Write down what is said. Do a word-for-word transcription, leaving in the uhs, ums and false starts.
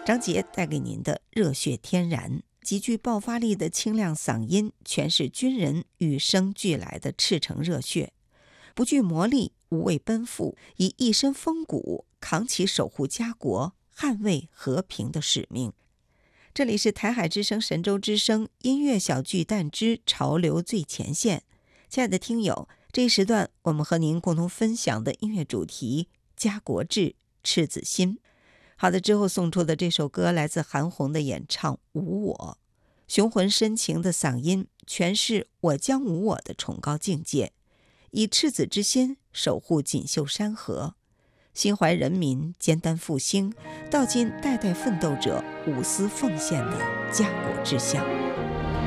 张杰带给您的热血天然，极具爆发力的清亮嗓音，全是军人与生俱来的赤诚热血，不惧磨砺，无畏奔赴，以一身风骨扛起守护家国、捍卫和平的使命。这里是台海之声神州之声音乐小巨蛋之潮流最前线。亲爱的听友，这一时段我们和您共同分享的音乐主题家国志、赤子心。好的，之后送出的这首歌来自韩红的演唱《无我》，雄浑深情的嗓音诠释我将无我的崇高境界，以赤子之心守护锦绣山河，心怀人民，肩担复兴，道尽代代奋斗者无私奉献的家国志向。